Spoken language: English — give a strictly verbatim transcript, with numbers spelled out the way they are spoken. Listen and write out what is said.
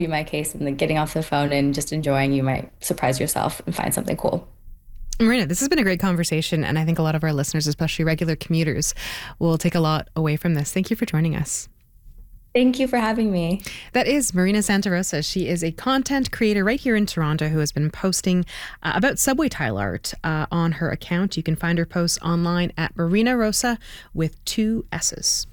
be my case, and then getting off the phone and just enjoying, you might surprise yourself and find something cool. Marina, this has been a great conversation, and I think a lot of our listeners, especially regular commuters, will take a lot away from this. Thank you for joining us. Thank you for having me. That is Marina Santarosa. She is a content creator right here in Toronto who has been posting uh, about subway tile art uh, on her account. You can find her posts online at Marina Rosa with two S's.